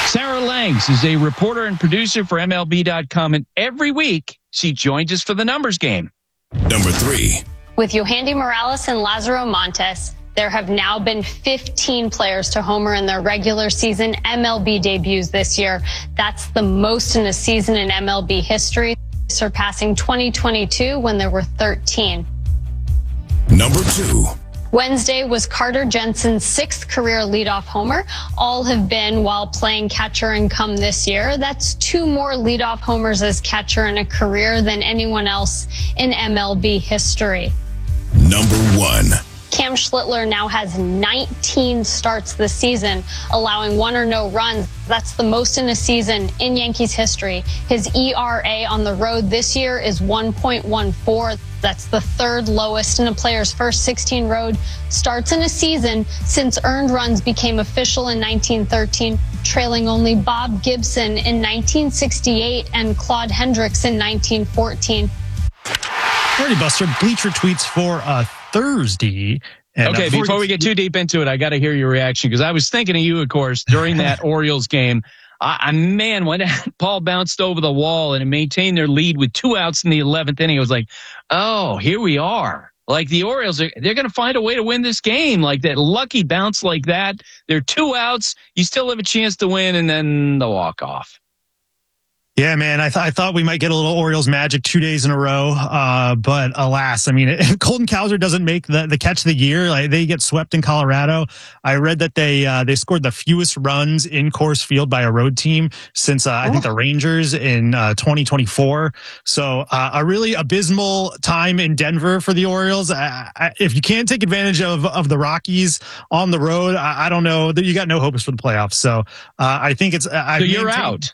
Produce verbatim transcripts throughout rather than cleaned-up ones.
Sarah Langs is a reporter and producer for M L B dot com, and every week she joins us for the numbers game. Number three. With Yohandy Morales and Lazaro Montes, there have now been fifteen players to homer in their regular season M L B debuts this year. That's the most in a season in M L B history, surpassing twenty twenty-two when there were thirteen. Number two. Wednesday was Carter Jensen's sixth career leadoff homer. All have been while playing catcher and come this year. That's two more leadoff homers as catcher in a career than anyone else in M L B history. Number one. Cam Schlittler now has nineteen starts this season, allowing one or no runs. That's the most in a season in Yankees history. His E R A on the road this year is one point one four. That's the third lowest in a player's first sixteen road starts in a season since earned runs became official in nineteen thirteen, trailing only Bob Gibson in nineteen sixty-eight and Claude Hendricks in nineteen fourteen. Alrighty, Buster. Bleacher tweets for uh, Thursday. And okay, before, before we get too deep into it, I got to hear your reaction because I was thinking of you, of course, during that Orioles game. I, I man, when Paul bounced over the wall and maintained their lead with two outs in the eleventh inning, I was like, oh, here we are. Like the Orioles, are, they're going to find a way to win this game. Like that lucky bounce like that. They're two outs. You still have a chance to win, and then the walk-off. Yeah, man, I, th- I thought we might get a little Orioles magic two days in a row, uh, but alas, I mean, it, Colton Cowser doesn't make the, the catch of the year. Like, they get swept in Colorado. I read that they uh, they scored the fewest runs in Coors Field by a road team since uh, oh. I think the Rangers in uh, twenty twenty-four. So uh, a really abysmal time in Denver for the Orioles. I, I, if you can't take advantage of of the Rockies on the road, I, I don't know. You got no hopes for the playoffs. So uh, I think it's. Uh, so you're out.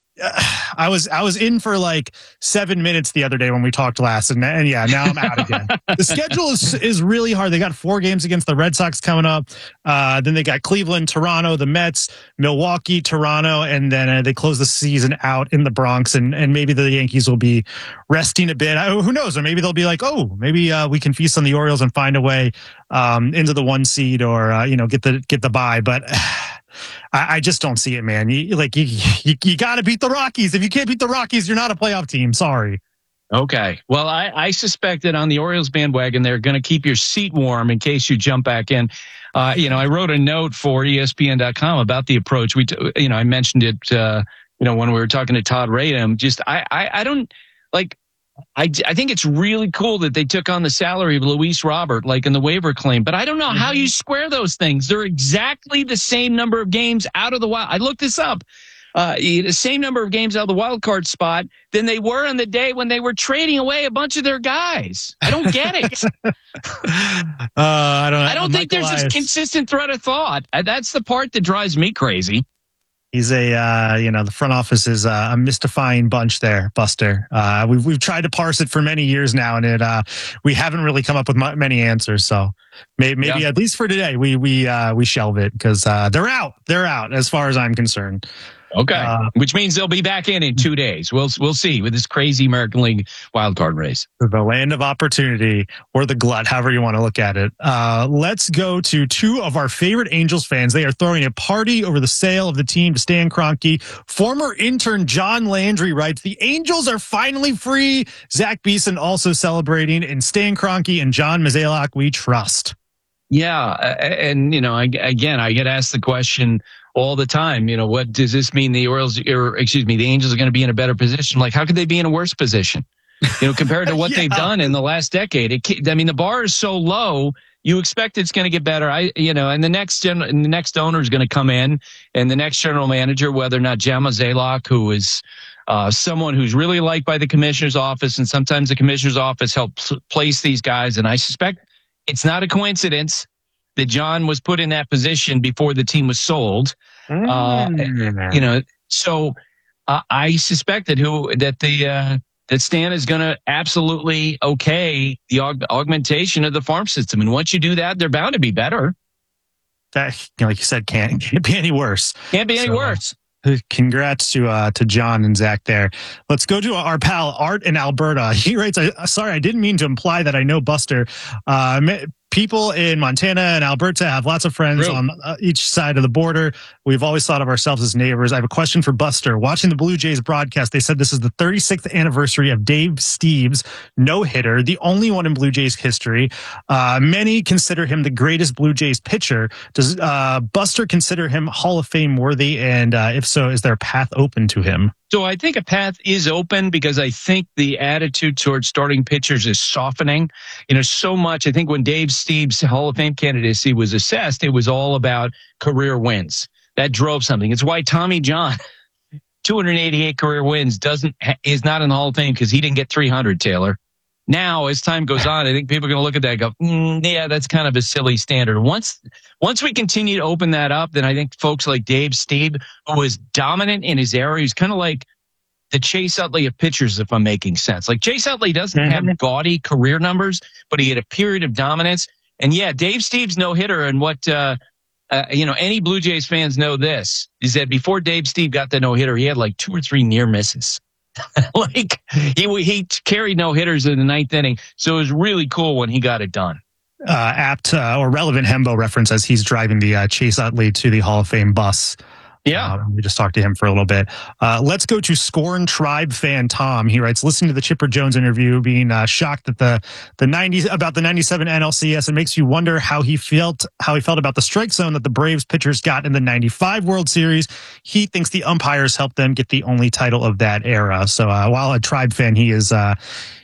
I was I was in for like seven minutes the other day when we talked last, and, and yeah, now I'm out again. The schedule is is really hard. They got four games against the Red Sox coming up. Uh, then they got Cleveland, Toronto, the Mets, Milwaukee, Toronto, and then uh, they close the season out in the Bronx. And and maybe the Yankees will be resting a bit. I, who knows? Or maybe they'll be like, oh, maybe uh, we can feast on the Orioles and find a way um, into the one seed, or uh, you know, get the get the bye. But I, I just don't see it, man. You, like you, you, you got to beat the Rockies. If you can't beat the Rockies, you're not a playoff team. Sorry. Okay. Well, I, I suspect that on the Orioles bandwagon, they're going to keep your seat warm in case you jump back in. Uh, you know, I wrote a note for E S P N dot com about the approach. We, t- you know, I mentioned it, uh, you know, when we were talking to Todd Radom. Just, I, I, I don't like. I, I think it's really cool that they took on the salary of Luis Robert, like in the waiver claim. But I don't know mm-hmm. how you square those things. They're exactly the same number of games out of the wild. I looked this up. Uh, the same number of games out of the wild card spot than they were on the day when they were trading away a bunch of their guys. I don't get it. uh, I don't. I don't think Michael there's a consistent thread of thought. That's the part that drives me crazy. He's a, uh, you know, the front office is uh, a mystifying bunch there, Buster. Uh, we've we've tried to parse it for many years now, and it uh, we haven't really come up with m- many answers. So maybe, maybe yeah. at least for today, we we uh, we shelve it because uh, they're out. They're out as far as I'm concerned. Okay, uh, which means they'll be back in in two days. We'll we'll see with this crazy American League wildcard race. The land of opportunity, or the glut, however you want to look at it. Uh, let's go to two of our favorite Angels fans. They are throwing a party over the sale of the team to Stan Kroenke. Former intern John Landry writes, "The Angels are finally free." Zach Beeson also celebrating, and Stan Kroenke and John Mozeliak we trust. Yeah, and you know, I, again, I get asked the question all the time, you know, what does this mean? The Orioles, or excuse me, the Angels are going to be in a better position. Like, how could they be in a worse position? You know, compared to what yeah. they've done in the last decade. It, I mean, the bar is so low. You expect it's going to get better. I, you know, and the next gen, the next owner is going to come in, and the next general manager, whether or not John Mozeliak, who is uh, someone who's really liked by the commissioner's office, and sometimes the commissioner's office helps place these guys. And I suspect it's not a coincidence that John was put in that position before the team was sold. Mm. Uh, you know, so uh, I suspect that who that the uh, that Stan is going to absolutely okay the aug- augmentation of the farm system, and once you do that, they're bound to be better. That, you know, like you said, can't can't be any worse. Can't be any so, worse. Uh, congrats to uh, to John and Zach there. Let's go to our pal Art in Alberta. He writes, I, "Sorry, I didn't mean to imply that I know Buster." Uh, people in Montana and Alberta have lots of friends Really? on uh, each side of the border. We've always thought of ourselves as neighbors. I have a question for Buster. Watching the Blue Jays broadcast, they said this is the thirty-sixth anniversary of Dave Steeves' no-hitter, the only one in Blue Jays history. Uh, many consider him the greatest Blue Jays pitcher. Does uh, Buster consider him Hall of Fame worthy? And uh, if so, is there a path open to him? So I think a path is open because I think the attitude towards starting pitchers is softening. You know, so much. I think when Dave Steeves' Hall of Fame candidacy was assessed, it was all about career wins. That drove something. It's why Tommy John, two hundred eighty-eight career wins, doesn't is not in the Hall of Fame because he didn't get three hundred, Taylor. Now, as time goes on, I think people are going to look at that and go, mm, yeah, that's kind of a silly standard. Once once we continue to open that up, then I think folks like Dave Steeves, who was dominant in his era, he's kind of like the Chase Utley of pitchers, if I'm making sense. Like Chase Utley doesn't mm-hmm. have gaudy career numbers, but he had a period of dominance. And yeah, Dave Steeves' no-hitter, and what, uh, uh, you know, any Blue Jays fans know this, is that before Dave Steeves got the no-hitter, he had like two or three near misses. like he he carried no hitters in the ninth inning, so it was really cool when he got it done. Uh, apt uh, or relevant Hembo reference as he's driving the uh, Chase Utley to the Hall of Fame bus. Yeah, uh, we just talked to him for a little bit. Uh, let's go to Scorn Tribe fan Tom. He writes, listening to the Chipper Jones interview, being uh, shocked that the the nineties about the ninety-seven N L C S, it makes you wonder how he felt how he felt about the strike zone that the Braves pitchers got in the ninety-five World Series. He thinks the umpires helped them get the only title of that era. So uh, while a Tribe fan, he is. Uh,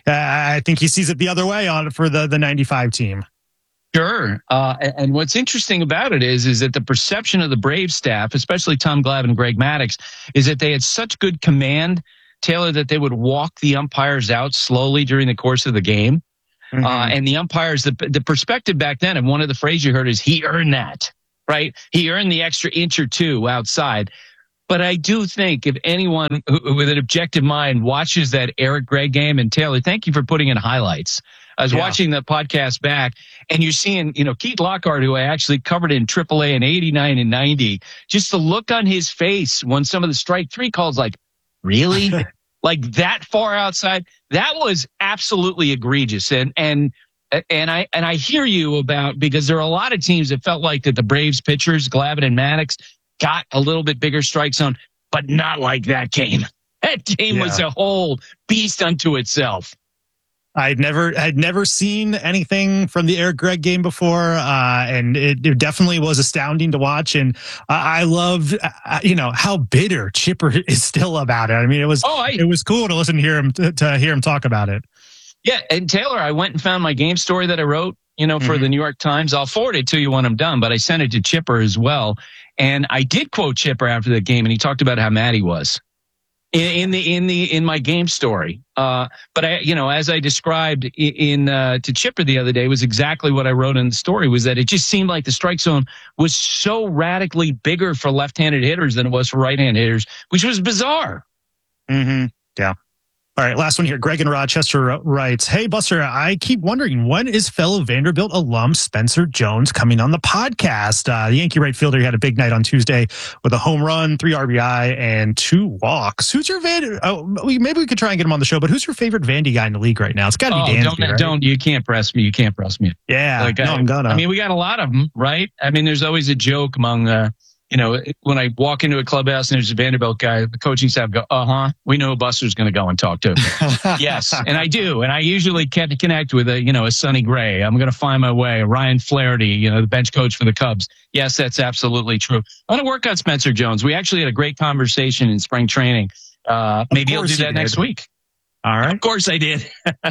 I think he sees it the other way on for the the ninety-five team. Sure. Uh, and what's interesting about it is, is that the perception of the Braves staff, especially Tom Glavine and Greg Maddux, is that they had such good command, Taylor, that they would walk the umpires out slowly during the course of the game. Mm-hmm. Uh, and the umpires, the, the perspective back then, and one of the phrases you heard is, he earned that, right? He earned the extra inch or two outside. But I do think if anyone who, with an objective mind watches that Eric Gregg game, and Taylor, thank you for putting in highlights. I was yeah. watching the podcast back, and you're seeing, you know, Keith Lockhart, who I actually covered in triple A in eighty-nine and ninety, just the look on his face when some of the strike three calls, like, really? like that far outside? That was absolutely egregious. And, and, and I, and I hear you about, because there are a lot of teams that felt like that the Braves pitchers, Glavine and Maddux, got a little bit bigger strike zone, but not like that game. That game yeah. was a whole beast unto itself. I'd never, I'd never seen anything from the Eric Gregg game before, uh, and it, it definitely was astounding to watch. And uh, I loved, uh, you know, how bitter Chipper is still about it. I mean, it was, oh, I, it was cool to listen to hear him to, to hear him talk about it. Yeah, and Taylor, I went and found my game story that I wrote, you know, for mm-hmm. the New York Times. I'll forward it to you when I'm done, but I sent it to Chipper as well. And I did quote Chipper after the game, and he talked about how mad he was in, in the in the in my game story. Uh, but I, you know, as I described in, in uh, to Chipper the other day, was exactly what I wrote in the story. Was that it just seemed like the strike zone was so radically bigger for left-handed hitters than it was for right-handed hitters, which was bizarre. Mm-hmm. Yeah. All right, last one here. Greg in Rochester writes, hey, Buster, I keep wondering, when is fellow Vanderbilt alum Spencer Jones coming on the podcast? Uh, the Yankee right fielder, he had a big night on Tuesday with a home run, three R B I, and two walks. Who's your Van? Oh, maybe we could try and get him on the show, but who's your favorite Vandy guy in the league right now? It's got to be oh, Dansby, don't, right? Don't, you can't press me. You can't press me. Yeah, like, no, I, I'm gonna. I mean, we got a lot of them, right? I mean, there's always a joke among uh you know, when I walk into a clubhouse and there's a Vanderbilt guy, the coaching staff go, uh-huh, we know Buster's going to go and talk to. Yes, and I do. And I usually can't connect with a, you know, a Sonny Gray. I'm going to find my way. Ryan Flaherty, you know, the bench coach for the Cubs. Yes, that's absolutely true. I want to work on Spencer Jones. We actually had a great conversation in spring training. Uh, maybe I'll do that next week. All right. Of course I did.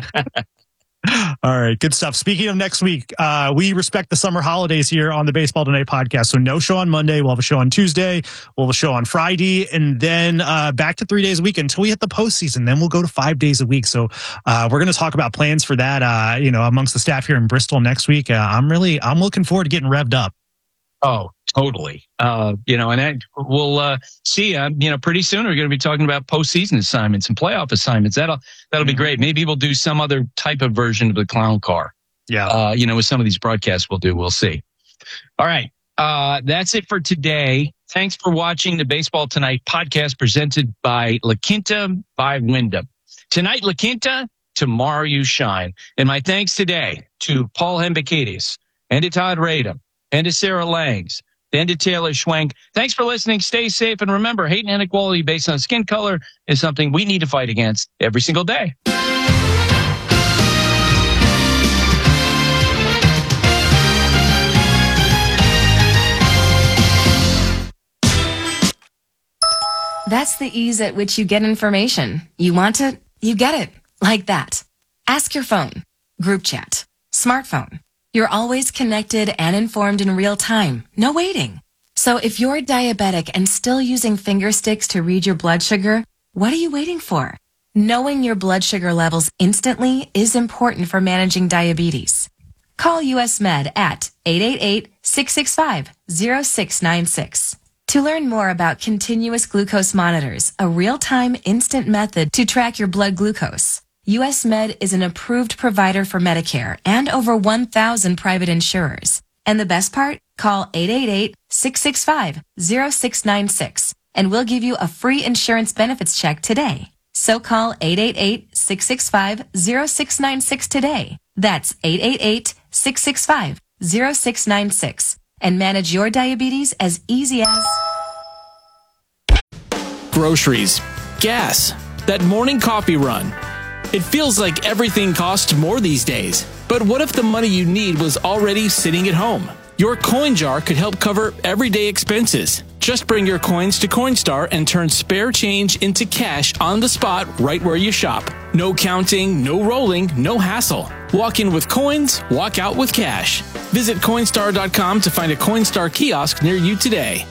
All right, good stuff. Speaking of next week, uh, we respect the summer holidays here on the Baseball Tonight podcast. So no show on Monday. We'll have a show on Tuesday. We'll have a show on Friday, and then uh, back to three days a week until we hit the postseason. Then we'll go to five days a week. So uh, we're going to talk about plans for that, uh, you know, amongst the staff here in Bristol next week. Uh, I'm really, I'm looking forward to getting revved up. Oh, totally. Uh, you know, and I, we'll uh, see. Uh, you know, pretty soon we're going to be talking about postseason assignments and playoff assignments. That'll that'll be great. Maybe we'll do some other type of version of the clown car. Yeah. Uh, you know, with some of these broadcasts we'll do. We'll see. All right. Uh, that's it for today. Thanks for watching the Baseball Tonight podcast presented by La Quinta by Wyndham. Tonight, La Quinta. Tomorrow you shine. And my thanks today to Paul Hembekides, and to Todd Radom, and to Sarah Langs, and to Taylor Schwenk. Thanks for listening. Stay safe. And remember, hate and inequality based on skin color is something we need to fight against every single day. That's the ease at which you get information. You want it, you get it. Like that. Ask your phone. Group chat. Smartphone. You're always connected and informed in real time. No waiting. So if you're diabetic and still using finger sticks to read your blood sugar, what are you waiting for? Knowing your blood sugar levels instantly is important for managing diabetes. Call U S Med at eight eight eight, six six five, zero six nine six. To learn more about continuous glucose monitors, a real-time instant method to track your blood glucose, U S Med is an approved provider for Medicare and over one thousand private insurers. And the best part? Call eight eight eight, six six five, zero six nine six and we'll give you a free insurance benefits check today. So call eight eight eight, six six five, zero six nine six today. That's eight eight eight, six six five, zero six nine six. And manage your diabetes as easy as groceries, gas, that morning coffee run. It feels like everything costs more these days. But what if the money you need was already sitting at home? Your coin jar could help cover everyday expenses. Just bring your coins to Coinstar and turn spare change into cash on the spot right where you shop. No counting, no rolling, no hassle. Walk in with coins, walk out with cash. Visit Coinstar dot com to find a Coinstar kiosk near you today.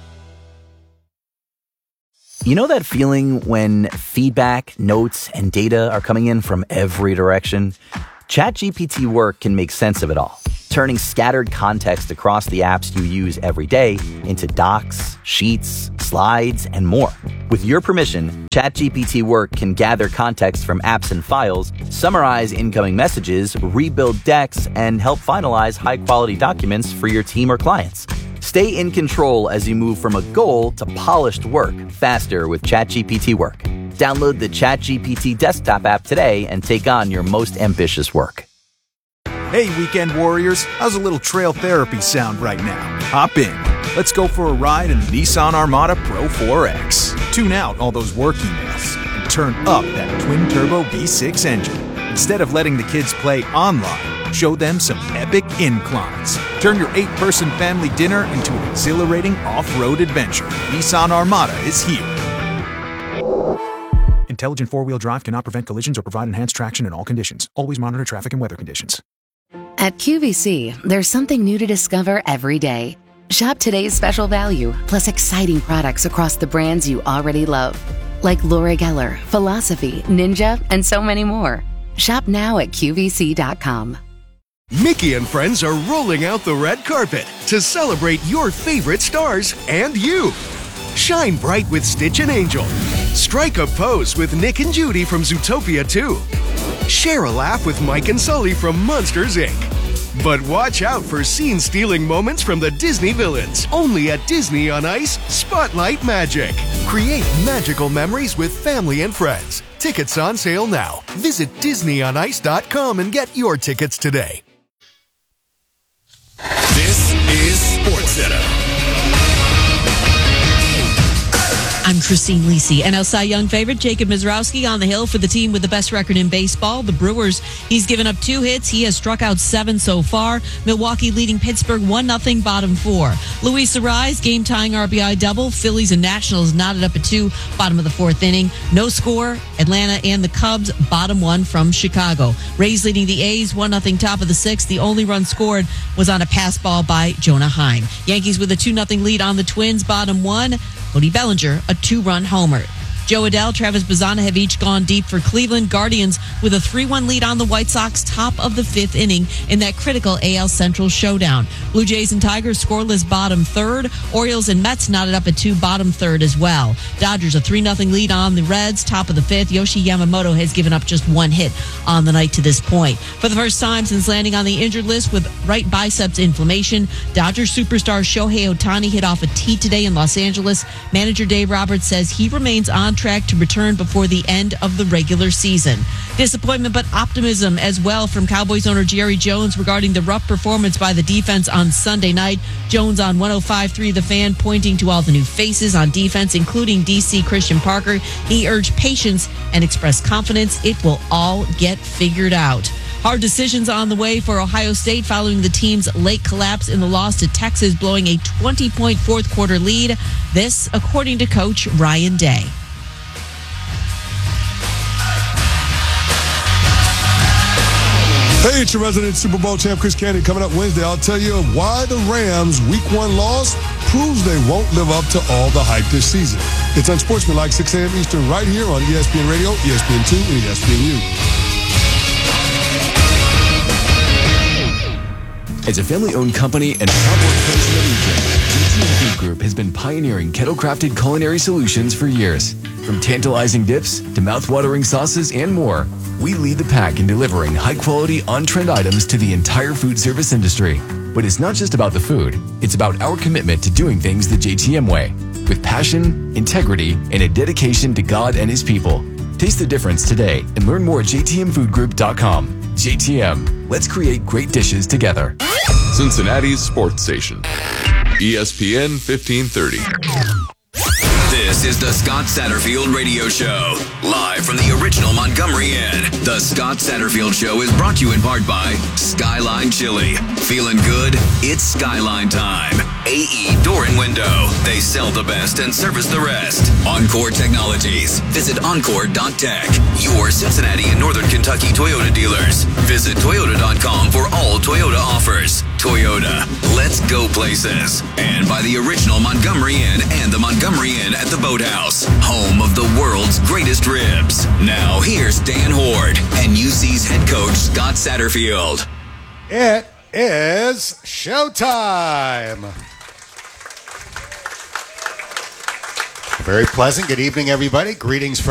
You know that feeling when feedback, notes, and data are coming in from every direction? ChatGPT Work can make sense of it all, turning scattered context across the apps you use every day into docs, sheets, slides, and more. With your permission, ChatGPT Work can gather context from apps and files, summarize incoming messages, rebuild decks, and help finalize high-quality documents for your team or clients. Stay in control as you move from a goal to polished work faster with ChatGPT Work. Download the ChatGPT desktop app today and take on your most ambitious work. Hey, weekend warriors, how's a little trail therapy sound right now? Hop in. Let's go for a ride in the Nissan Armada Pro four X. Tune out all those work emails and turn up that twin-turbo V six engine. Instead of letting the kids play online, show them some epic inclines. Turn your eight-person family dinner into an exhilarating off-road adventure. Nissan Armada is here. Intelligent four-wheel drive cannot prevent collisions or provide enhanced traction in all conditions. Always monitor traffic and weather conditions. At Q V C, there's something new to discover every day. Shop today's special value, plus exciting products across the brands you already love. Like Laura Geller, Philosophy, Ninja, and so many more. Shop now at Q V C dot com. Mickey and friends are rolling out the red carpet to celebrate your favorite stars and you. Shine bright with Stitch and Angel. Strike a pose with Nick and Judy from Zootopia two. Share a laugh with Mike and Sully from Monsters, Incorporated. But watch out for scene-stealing moments from the Disney villains. Only at Disney on Ice, Spotlight Magic. Create magical memories with family and friends. Tickets on sale now. Visit Disney on Ice dot com and get your tickets today. This is SportsCenter. I'm Christine Lisi. N L Cy Young favorite Jacob Mizrowski on the hill for the team with the best record in baseball, the Brewers. He's given up two hits. He has struck out seven so far. Milwaukee leading Pittsburgh one nothing, bottom four. Luis Arraez, game-tying R B I double. Phillies and Nationals knotted up at two, bottom of the fourth inning. No score. Atlanta and the Cubs, bottom one from Chicago. Rays leading the A's one nothing, top of the sixth. The only run scored was on a pass ball by Jonah Heim. Yankees with a two nothing lead on the Twins, bottom one. Cody Bellinger, a two-run homer. Joe Adell, Travis Bazzana have each gone deep for Cleveland. Guardians with a three one lead on the White Sox, top of the fifth inning in that critical A L Central showdown. Blue Jays and Tigers scoreless, bottom third. Orioles and Mets knotted up at two, bottom third as well. Dodgers a three nothing lead on the Reds, top of the fifth. Yoshi Yamamoto has given up just one hit on the night to this point. For the first time since landing on the injured list with right biceps inflammation, Dodgers superstar Shohei Ohtani hit off a tee today in Los Angeles. Manager Dave Roberts says he remains on on track to return before the end of the regular season. Disappointment but optimism as well from Cowboys owner Jerry Jones regarding the rough performance by the defense on Sunday night. Jones on one oh five point three The Fan pointing to all the new faces on defense, including D C Christian Parker. He urged patience and expressed confidence it will all get figured out. Hard decisions on the way for Ohio State following the team's late collapse in the loss to Texas, blowing a twenty-point fourth quarter lead. This, according to coach Ryan Day. Hey, it's your resident Super Bowl champ, Chris Candy. Coming up Wednesday, I'll tell you why the Rams' week one loss proves they won't live up to all the hype this season. It's Unsportsmanlike, six a.m. Eastern, right here on E S P N Radio, E S P N two, and E S P N U. As a family-owned company and a top place in the region, J T M Food Group has been pioneering kettle-crafted culinary solutions for years. From tantalizing dips to mouth-watering sauces and more, we lead the pack in delivering high-quality, on-trend items to the entire food service industry. But it's not just about the food. It's about our commitment to doing things the J T M way, with passion, integrity, and a dedication to God and His people. Taste the difference today and learn more at j t m food group dot com. J T M, let's create great dishes together. Cincinnati's sports station. E S P N fifteen thirty. This is the Scott Satterfield Radio Show, live from the original Montgomery Inn. The Scott Satterfield Show is brought to you in part by Skyline Chili. Feeling good? It's Skyline time. A E Door and Window. They sell the best and service the rest. Encore Technologies. Visit encore dot tech. Your Cincinnati and Northern Kentucky Toyota dealers. Visit toyota dot com for all Toyota offers. Toyota. Let's go places. And by the original Montgomery Inn and the Montgomery Inn at the Boathouse, home of the world's greatest ribs. Now here's Dan Horde and U C's head coach Scott Satterfield. It is showtime. Very pleasant. Good evening, everybody. Greetings from